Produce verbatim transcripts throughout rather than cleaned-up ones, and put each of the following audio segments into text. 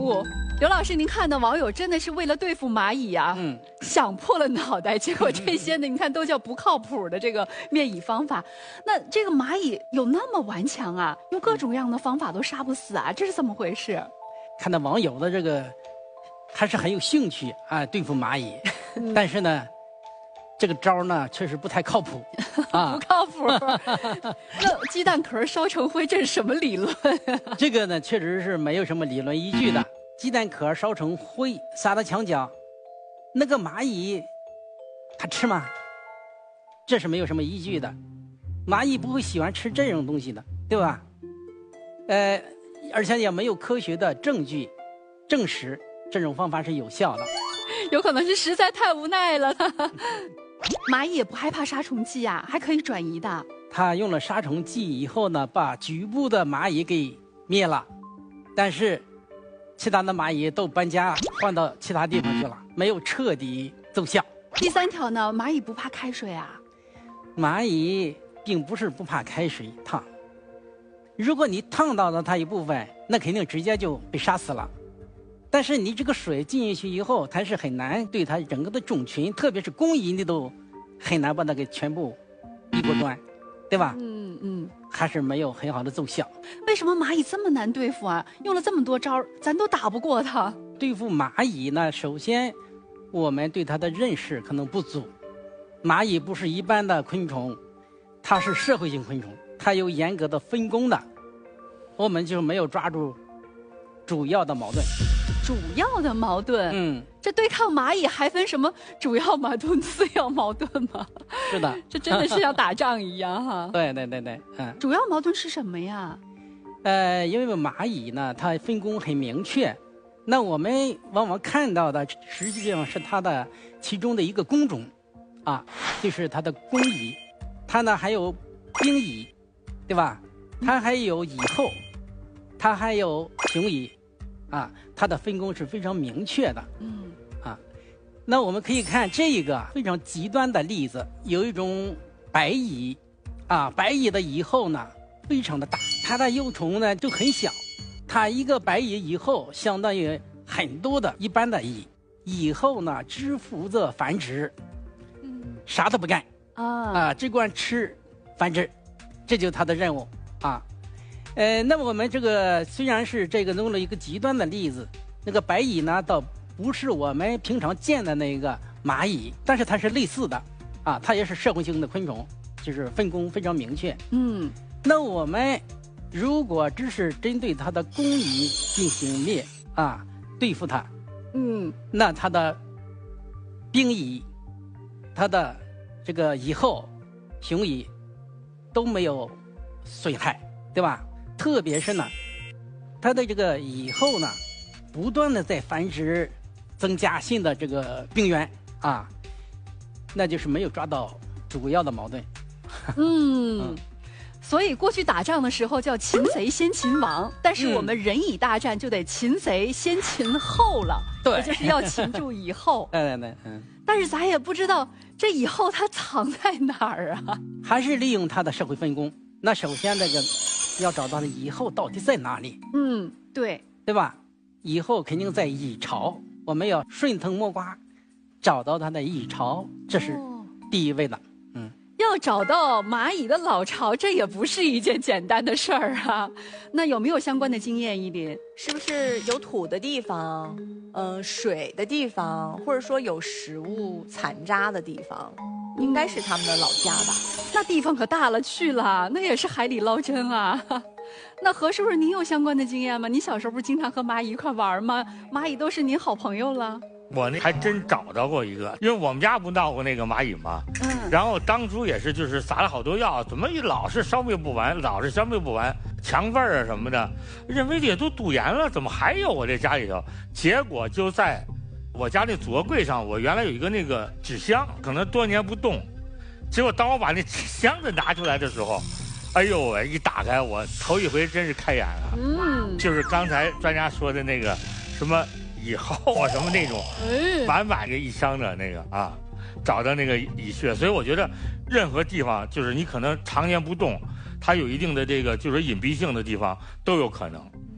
物。刘老师，您看的网友真的是为了对付蚂蚁啊，嗯，想破了脑袋，结果这些呢，你看都叫不靠谱的这个灭蚁方法。那这个蚂蚁有那么顽强啊？用各种各样的方法都杀不死啊？这是怎么回事？ 看到网友的这个还是很有兴趣啊，对付蚂蚁，嗯、但是呢。这个招呢，确实不太靠谱， 啊，不靠谱。那鸡蛋壳烧成灰，这是什么理论啊？ 这个呢，确实是没有什么理论依据的。鸡蛋壳烧成灰，撒到墙角，那个蚂蚁，它吃吗？这是没有什么依据的。蚂蚁不会喜欢吃这种东西的，对吧？呃，而且也没有科学的证据证实这种方法是有效的。 有可能是实在太无奈了。蚂蚁也不害怕杀虫剂啊，还可以转移的。 他用了杀虫剂以后呢，把局部的蚂蚁给灭了，但是其他的蚂蚁都搬家换到其他地方去了，没有彻底奏效。 第三条呢，蚂蚁不怕开水啊？ 蚂蚁并不是不怕开水烫，如果你烫到了它一部分，那肯定直接就被杀死了。但是你这个水进进去以后，它是很难对它整个的种群，特别是工蚁，你都很难把它给全部一锅端，对吧？嗯嗯，还是没有很好的奏效。 为什么蚂蚁这么难对付啊？用了这么多招，咱都打不过它。 对付蚂蚁呢，首先我们对它的认识可能不足。蚂蚁不是一般的昆虫，它是社会性昆虫，它有严格的分工的，我们就没有抓住主要的矛盾。 主要的矛盾，嗯，这对抗蚂蚁还分什么主要矛盾、次要矛盾吗？ 是的， 这真的是像打仗一样哈。 对对对对，嗯。 主要矛盾是什么呀？ 呃，因为蚂蚁呢，它分工很明确，那我们往往看到的实际上是它的其中的一个工种，啊，就是它的工蚁，它呢还有兵蚁，对吧？它还有蚁后，它还有雄蚁。啊，它的分工是非常明确的。嗯，啊，那我们可以看这个非常极端的例子，有一种白蚁，啊，白蚁的蚁后呢非常的大，它的幼虫呢就很小，它一个白蚁蚁后相当于很多的一般的蚁，蚁后呢只负责繁殖，嗯，啥都不干啊，啊，只管吃繁殖，这就是它的任务啊。呃，那么我们这个虽然是这个弄了一个极端的例子，那个白蚁呢，倒不是我们平常见的那个蚂蚁，但是它是类似的，啊，它也是社会性的昆虫，就是分工非常明确。嗯，那我们如果只是针对它的工蚁进行灭啊，对付它，嗯，那它的兵蚁、它的这个蚁后、雄蚁都没有损害，对吧？特别是呢，它的这个蚁后呢，不断的在繁殖，增加新的这个病源啊，那就是没有抓到主要的矛盾。 嗯，嗯所以过去打仗的时候叫擒贼先擒王，但是我们人蚁大战就得擒贼先擒后了， 对、 嗯，就是要擒住蚁后。 对对对，嗯。 但是咱也不知道这蚁后它藏在哪儿啊？ 还是利用它的社会分工。那首先这个。要找到的蚁后到底在哪里？ 嗯，对， 对吧？蚁后肯定在蚁巢，我们要顺藤摸瓜，找到它的蚁巢，这是第一位的。嗯， 要找到蚂蚁的老巢，这也不是一件简单的事儿啊。那有没有相关的经验？依林， 是不是有土的地方，嗯、呃，水的地方，或者说有食物残渣的地方？应该是他们的老家吧？ 那地方可大了去了，那也是海底捞针啊。那何叔叔，您有相关的经验吗？您小时候不是经常和蚂蚁一块玩吗？蚂蚁都是您好朋友了。 我那还真找到过一个，因为我们家不闹过那个蚂蚁吗？嗯。然后当初也是就是撒了好多药，怎么老是消灭不完，老是消灭不完，强味儿啊什么的，认为这都堵严了，怎么还有我这家里头？结果就在我家那祖卧柜上，我原来有一个那个纸箱，可能多年不动，结果当我把那纸箱子拿出来的时候，哎呦喂，一打开我头一回真是开眼了。嗯，就是刚才专家说的那个什么蚁后啊，什么那种，满满的一箱的那个啊，找到那个蚁穴，所以我觉得任何地方就是你可能常年不动，它有一定的这个就是隐蔽性的地方都有可能。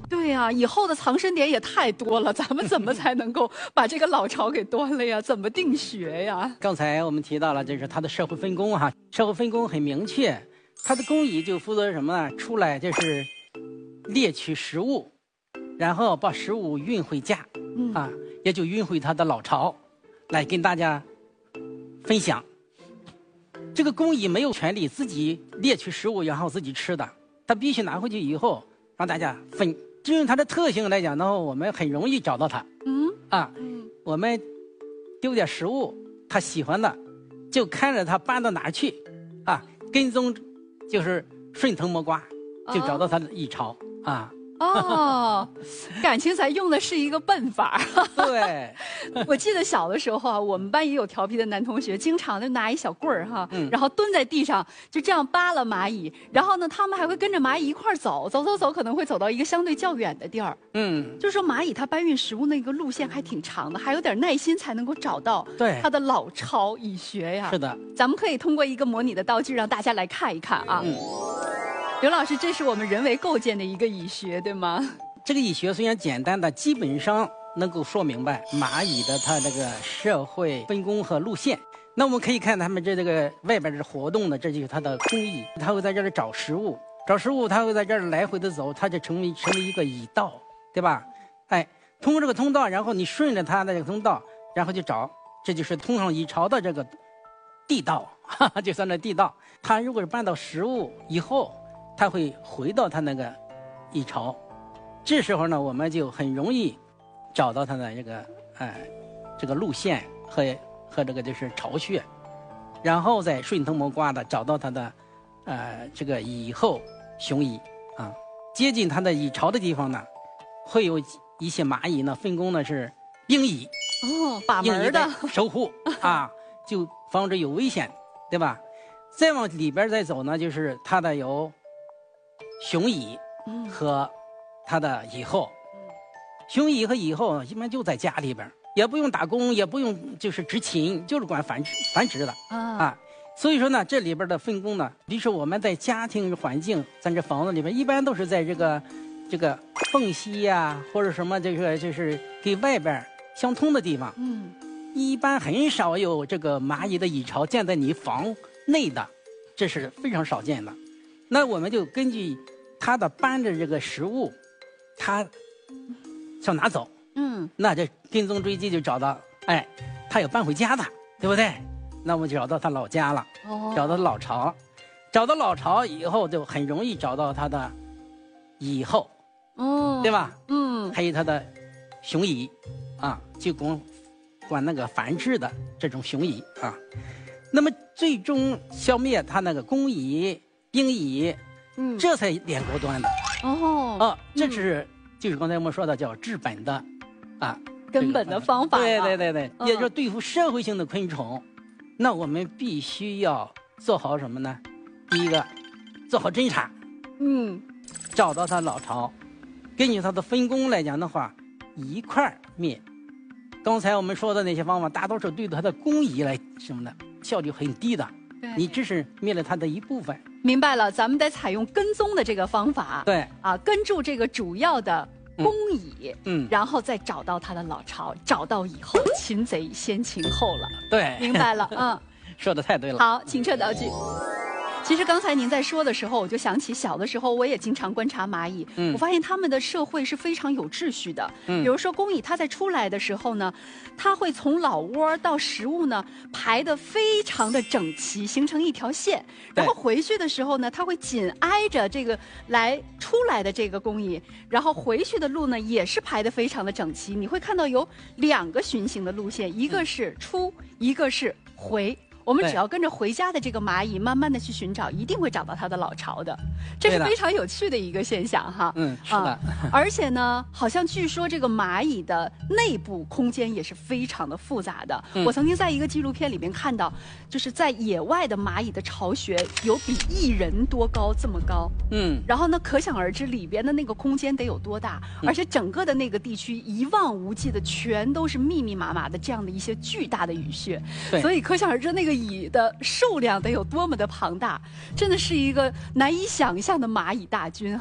对呀、啊，以后的藏身点也太多了，咱们怎么才能够把这个老巢给端了呀？怎么定穴呀？ 刚才我们提到了，这是它的社会分工哈，社会分工很明确，它的工蚁就负责什么呢？出来就是猎取食物，然后把食物运回家，嗯、啊，也就运回它的老巢，来跟大家分享。这个工蚁没有权利自己猎取食物，然后自己吃的，它必须拿回去以后让大家分。就用它的特性来讲的话，我们很容易找到它。嗯啊，嗯我们丢点食物，它喜欢的，就看着它搬到哪儿去，啊，跟踪就是顺藤摸瓜，就找到它的蚁巢、哦、啊。 哦，感情咱用的是一个笨法。 对， 我记得小的时候啊，我们班也有调皮的男同学，经常就拿一小棍儿哈， 嗯、 然后蹲在地上就这样扒拉蚂蚁，然后呢，他们还会跟着蚂蚁一块儿走，走走走，可能会走到一个相对较远的地儿。嗯，就是说蚂蚁它搬运食物那个路线还挺长的，还有点耐心才能够找到它的老巢蚁穴呀。 是的， 咱们可以通过一个模拟的道具让大家来看一看啊。嗯。刘老师，这是我们人为构建的一个蚁穴，对吗？ 这个蚁穴虽然简单的，基本上能够说明白蚂蚁的它这个社会分工和路线。那我们可以看它们这这个外边这活动的，这就是它的工蚁，它会在这里找食物，找食物，它会在这儿来回的走，它就成为成为一个蚁道，对吧？哎，通过这个通道，然后你顺着它的这个通道，然后就找，这就是通向蚁巢的这个地道，哈哈，就算这地道。它如果是搬到食物以后，它会回到它那个蚁巢，这时候呢，我们就很容易找到它的这个呃这个路线和和这个就是巢穴，然后再顺藤摸瓜的找到它的呃这个蚁后雄蚁啊，接近它的蚁巢的地方呢，会有一些蚂蚁呢分工呢是兵蚁哦，把门的守护啊，就防止有危险，对吧？再往里边再走呢，就是它的有雄蚁和它的蚁后，雄蚁和蚁后一般就在家里边，也不用打工，也不用就是执勤，就是管繁殖繁殖的啊啊。所以说呢，这里边的分工呢，比如说我们在家庭环境，咱这房子里边一般都是在这个这个缝隙呀、啊，或者什么这个就是跟外边相通的地方，嗯，一般很少有这个蚂蚁的蚁巢建在你房内的，这是非常少见的。那我们就根据它的搬着这个食物，它想拿走，嗯，那这跟踪追击就找到，哎，它要搬回家的，对不对？那我们就找到它老家了，哦，找到老巢，找到老巢以后就很容易找到它的蚁后，哦，对吧？嗯，还有它的雄蚁，啊，就管管那个繁殖的这种雄蚁啊。那么最终消灭它那个工蚁、兵蚁，嗯，这才连锅端的。哦，啊，这是、嗯、就是刚才我们说的叫治本的，啊， 根本的方法。 对对对对，嗯、也就是对付社会性的昆虫，那我们必须要做好什么呢？第一个，做好侦查，嗯，找到它老巢，根据它的分工来讲的话，一块儿灭。刚才我们说的那些方法，大多数对它的工蚁来什么呢？效率很低的，你只是灭了它的一部分。 明白了，咱们得采用跟踪的这个方法。 对啊，跟住这个主要的工蚁，嗯，然后再找到它的老巢，找到以后，擒贼先擒后了。 对， 明白了，嗯， 说的太对了。 好，请撤道具。其实刚才您在说的时候，我就想起小的时候，我也经常观察蚂蚁，嗯、我发现它们的社会是非常有秩序的。嗯、比如说工蚁，它在出来的时候呢，它会从老窝到食物呢排得非常的整齐，形成一条线。然后回去的时候呢，它会紧挨着这个来出来的这个工蚁，然后回去的路呢也是排得非常的整齐。你会看到有两个循行的路线，一个是出，嗯、一个是回。我们只要跟着回家的这个蚂蚁，慢慢的去寻找，一定会找到它的老巢的。这是非常有趣的一个现象哈。 嗯，是的。 啊、而且呢，好像据说这个蚂蚁的内部空间也是非常的复杂的。嗯、我曾经在一个纪录片里面看到，就是在野外的蚂蚁的巢穴有比一人多高这么高。嗯。然后呢，可想而知里边的那个空间得有多大，嗯、而且整个的那个地区一望无际的全都是密密麻麻的这样的一些巨大的蚁穴。对。所以可想而知那个蚁的数量得有多么的庞大，真的是一个难以想象的蚂蚁大军哈。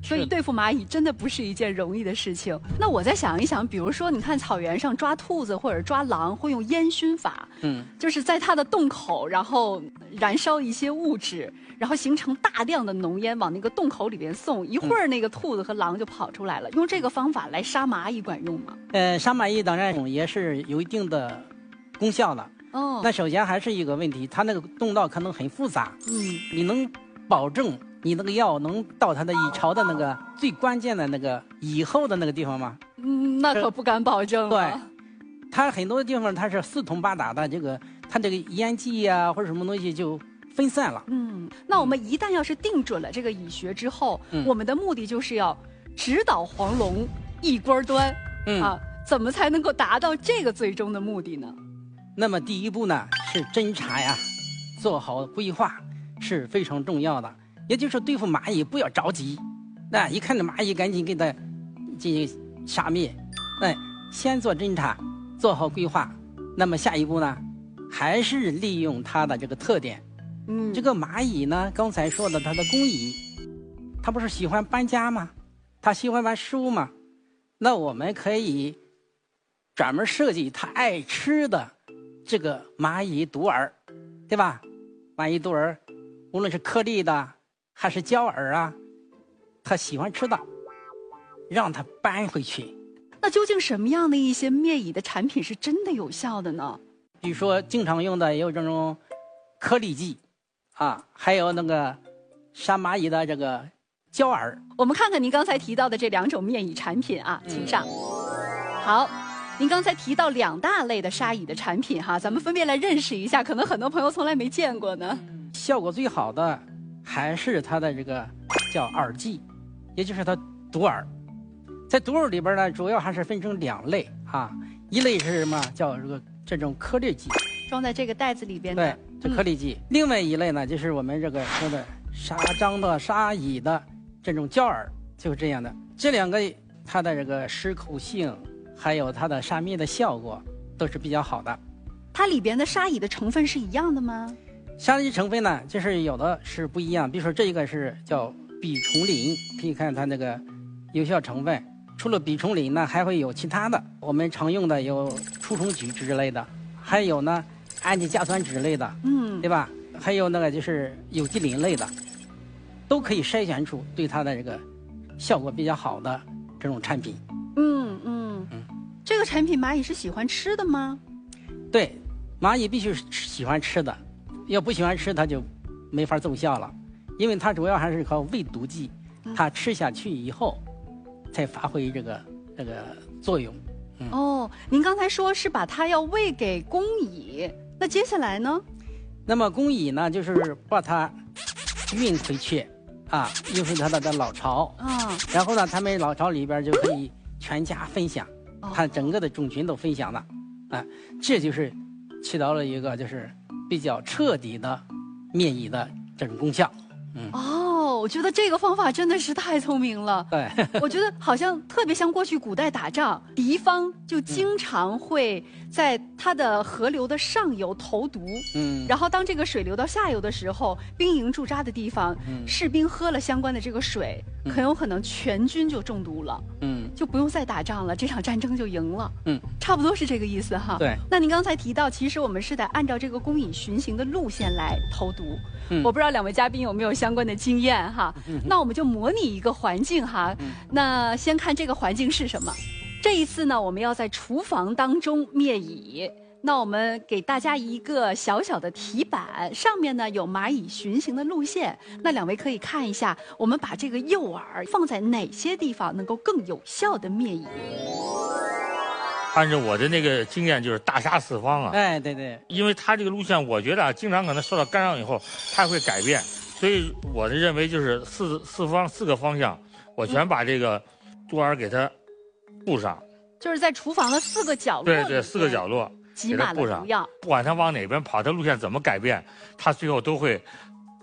所以对付蚂蚁真的不是一件容易的事情。那我再想一想，比如说，你看草原上抓兔子或者抓狼会用烟熏法，嗯，就是在它的洞口，然后燃烧一些物质，然后形成大量的浓烟往那个洞口里边送，一会儿那个兔子和狼就跑出来了。用这个方法来杀蚂蚁管用吗？ 呃，杀蚂蚁当然也是有一定的功效的。哦，那首先还是一个问题，它那个洞道可能很复杂。嗯，你能保证你那个药能到它的蚁巢的那个最关键的那个蚁后的那个地方吗？ 嗯，那可不敢保证。 对，它很多地方它是四通八达的，这个它这个烟剂呀、啊、或者什么东西就分散了。 嗯，那我们一旦要是定准了这个蚁穴之后，嗯、我们的目的就是要直捣黄龙一锅端。嗯啊，怎么才能够达到这个最终的目的呢？ 那么第一步呢是侦查呀，做好规划是非常重要的。也就是对付蚂蚁不要着急，那一看到蚂蚁赶紧给它进行杀灭。哎，先做侦查，做好规划。那么下一步呢，还是利用它的这个特点。嗯，这个蚂蚁呢，刚才说的它的工蚁，它不是喜欢搬家吗？它喜欢玩食物吗？那我们可以专门设计它爱吃的这个蚂蚁独饵，对吧？蚂蚁独饵，无论是颗粒的还是胶饵啊，它喜欢吃的，让它搬回去。 那究竟什么样的一些灭蚁的产品是真的有效的呢？ 比如说经常用的也有这种颗粒剂啊，还有那个杀蚂蚁的这个胶饵。 我们看看您刚才提到的这两种灭蚁产品啊，请上。嗯、好。您刚才提到两大类的杀蚁的产品哈，咱们分别来认识一下，可能很多朋友从来没见过呢。 效果最好的还是它的这个叫饵剂，也就是它毒饵。在毒饵里边呢，主要还是分成两类啊，一类是什么？叫这个这种颗粒剂， 装在这个袋子里边的。 对，这颗粒剂。嗯、另外一类呢，就是我们这个说的杀蟑的、杀蚁的这种胶饵，就是这样的。这两个它的这个适口性，还有它的杀灭的效果都是比较好的。 它里边的杀蚁的成分是一样的吗？ 杀蚁成分呢，就是有的是不一样。比如说这个是叫吡虫磷，可以看它那个有效成分。除了吡虫磷呢，还会有其他的，我们常用的有除虫菊之类的，还有呢氨基甲酸酯类的，嗯，对吧？还有那个就是有机磷类的，都可以筛选出对它的这个效果比较好的这种产品。 嗯嗯嗯，这个产品蚂蚁是喜欢吃的吗？ 对，蚂蚁必须是喜欢吃的，要不喜欢吃它就没法奏效了，因为它主要还是靠喂毒剂，它吃下去以后才发挥这个这个作用。 嗯、哦，您刚才说是把它要喂给工蚁，那接下来呢？ 那么工蚁呢，就是把它运回去啊，运回它的老巢啊，然后呢，它们老巢里边就可以全家分享，它整个的种群都分享了，啊，这就是起到了一个就是比较彻底的灭蚁的这种功效。 嗯、哦，我觉得这个方法真的是太聪明了。 对， 我觉得好像特别像过去古代打仗，敌方就经常会在它的河流的上游投毒，嗯，然后当这个水流到下游的时候，兵营驻扎的地方，嗯，士兵喝了相关的这个水，嗯、很有可能全军就中毒了，嗯，就不用再打仗了，这场战争就赢了，嗯，差不多是这个意思哈。 对。 那您刚才提到，其实我们是得按照这个工蚁巡行的路线来投毒，嗯，我不知道两位嘉宾有没有相关的经验哈，嗯、那我们就模拟一个环境哈，嗯、那先看这个环境是什么。这一次呢，我们要在厨房当中灭蚁。那我们给大家一个小小的题板，上面呢有蚂蚁巡行的路线。那两位可以看一下，我们把这个诱饵放在哪些地方能够更有效的灭蚁。 按照我的那个经验，就是大杀四方啊！ 哎，对对， 因为它这个路线，我觉得啊，经常可能受到干扰以后，它会改变。所以我的认为就是四四方四个方向，我全把这个毒饵给它布上， 就是在厨房的四个角落。 对对，四个角落给它布上， 不管它往哪边跑，它路线怎么改变，它最后都会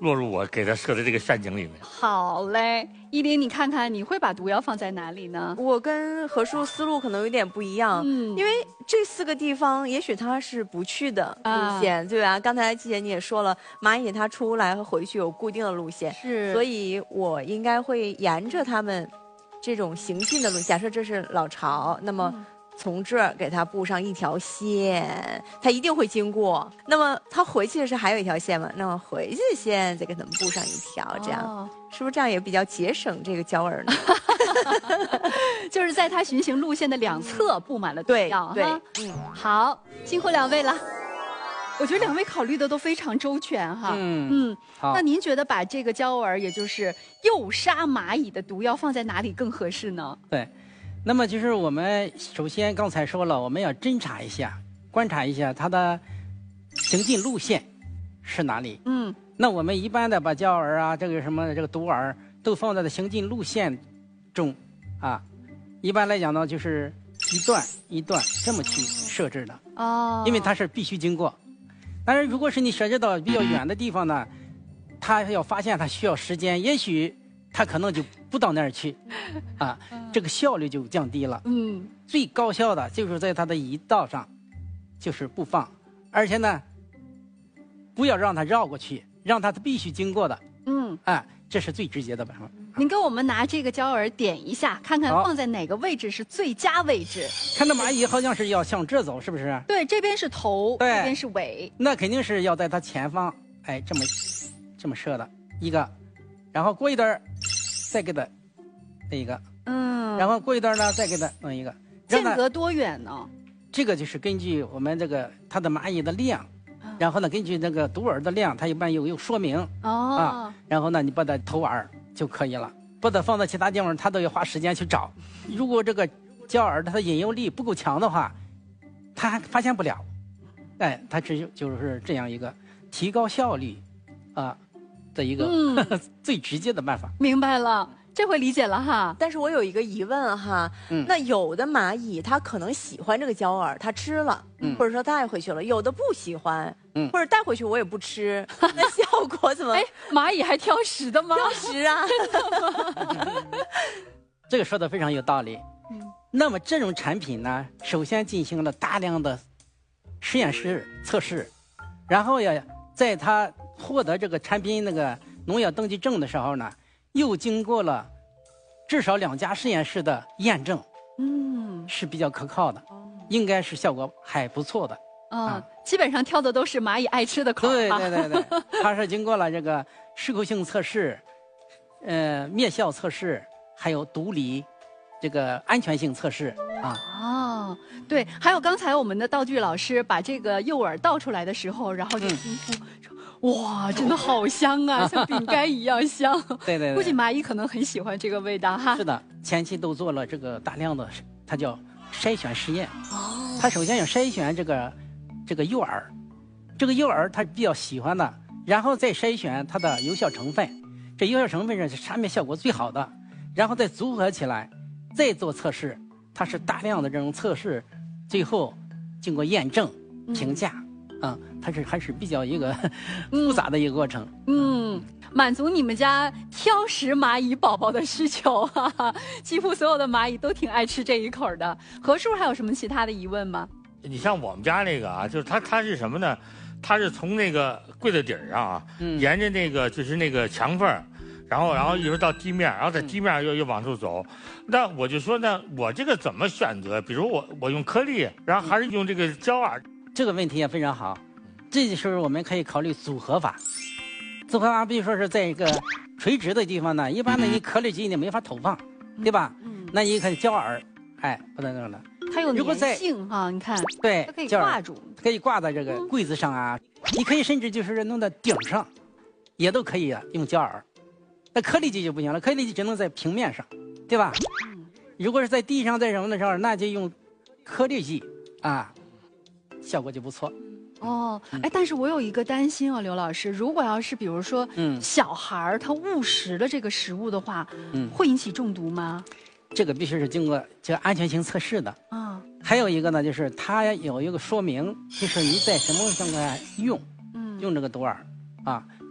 落入我给他设的这个陷阱里面。 好嘞，依林，你看看你会把毒药放在哪里呢？ 我跟何叔思路可能有点不一样，嗯，因为这四个地方也许它是不去的路线，啊、对吧？刚才季姐你也说了，蚂蚁它出来和回去有固定的路线， 是， 所以我应该会沿着他们这种行进的路，假设这是老巢，那么。嗯从这儿给它布上一条线，它一定会经过。那么它回去的时候还有一条线嘛？那么回去的线再给它们布上一条，这样、哦、是不是这样也比较节省这个胶饵呢？ 就是在它巡行路线的两侧布满了毒药。 对， 对，嗯，好，辛苦两位了。我觉得两位考虑的都非常周全哈。 嗯嗯，那您觉得把这个胶饵，也就是诱杀蚂蚁的毒药放在哪里更合适呢？ 对。那么就是我们首先刚才说了，我们要侦查一下、观察一下它的行进路线是哪里。嗯，那我们一般的把胶饵啊，这个什么这个毒饵都放在了行进路线中，啊，一般来讲呢就是一段一段这么去设置的。哦，因为它是必须经过。但是如果是你设置到比较远的地方呢，它要发现它需要时间，也许。他可能就不到那儿去，啊，这个效率就降低了。嗯，最高效的就是在它的引道上，就是不放，而且呢，不要让它绕过去，让它必须经过的。嗯，啊，这是最直接的办法。 您给我们拿这个胶饵点一下，看看放在哪个位置是最佳位置。 看到蚂蚁好像是要向这走，是不是？ 对，这边是头，这边是尾。 那肯定是要在它前方，哎，这么这么设的一个，然后过一段。再给它弄一个，嗯，然后过一段呢，再给它弄一个， 间隔多远呢？ 这个就是根据我们这个它的蚂蚁的量，然后呢，根据那个毒饵的量，它一般有有说明哦啊，然后呢，你把它投饵就可以了，把它放到其他地方，它都要花时间去找。如果这个胶饵它的引诱力不够强的话，它还发现不了，哎，它只就是这样一个提高效率啊。的一个、嗯、最直接的办法， 明白了，这回理解了哈。 但是我有一个疑问哈，嗯、那有的蚂蚁它可能喜欢这个胶饵，它吃了，嗯、或者说带回去了；有的不喜欢，嗯、或者带回去我也不吃，那效果怎么？ 哎，蚂蚁还挑食的吗？ 挑食啊， 真的吗？ 这个说的非常有道理。嗯，那么这种产品呢，首先进行了大量的实验室测试，然后呀，在它获得这个产品那个农药登记证的时候呢，又经过了至少两家实验室的验证，嗯，是比较可靠的，应该是效果还不错的。 嗯，啊、基本上挑的都是蚂蚁爱吃的口。 对对对对，它是经过了这个适口性测试，呃，灭效测试，还有毒理这个安全性测试啊。 哦，对，还有刚才我们的道具老师把这个诱饵倒出来的时候，然后就惊呼说。嗯，哇，真的好香啊，像饼干一样香。 对对对， 估计蚂蚁可能很喜欢这个味道哈。 是的，前期都做了这个大量的，它叫筛选实验。哦。它首先要筛选这个这个诱饵，这个诱饵它比较喜欢的，然后再筛选它的有效成分，这有效成分是产品效果最好的，然后再组合起来，再做测试。它是大量的这种测试，最后经过验证评价。嗯啊、嗯，它是还是比较一个复杂的一个过程。 嗯，满足你们家挑食蚂蚁宝宝的需求，哈哈，几乎所有的蚂蚁都挺爱吃这一口的。何叔还有什么其他的疑问吗？ 你像我们家那个啊，就是它它是什么呢？它是从那个柜子底儿上啊，嗯、沿着那个就是那个墙缝，然后然后一直到地面，然后在地面又又往出走。那我就说呢，我这个怎么选择？比如我我用颗粒，然后还是用这个胶饵？ 这个问题也非常好，这时候我们可以考虑组合法。组合法，比如说是在一个垂直的地方呢，一般的你颗粒机你没法投放，对吧？嗯，那你看胶饵，哎，不能弄了。 它有粘性哈，你看， 对， 它可以挂住， 可以挂在这个柜子上啊。你可以甚至就是弄到顶上，也都可以啊，用胶饵。那颗粒机就不行了，颗粒机只能在平面上，对吧？嗯，如果是在地上在什么的时候，那就用颗粒机啊。效果就不错。 哦，哎，但是我有一个担心啊，刘老师，如果要是比如说，嗯，小孩儿他误食了这个食物的话，嗯，会引起中毒吗？ 这个必须是经过这个安全性测试的啊。还有一个呢，就是它有一个说明，就是你在什么情况下用，嗯，用这个毒饵啊，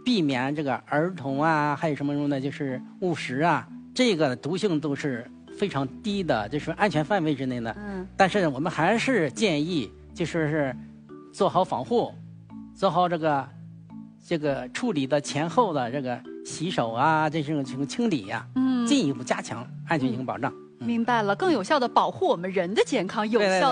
避免这个儿童啊，还有什么什么的，就是误食啊，这个毒性都是非常低的，就是安全范围之内的。嗯。但是我们还是建议，就是是做好防护，做好这个这个处理的前后的这个洗手啊，这种这种清理呀、啊，嗯，进一步加强安全性保障。 嗯、明白了，更有效的保护我们人的健康，有效。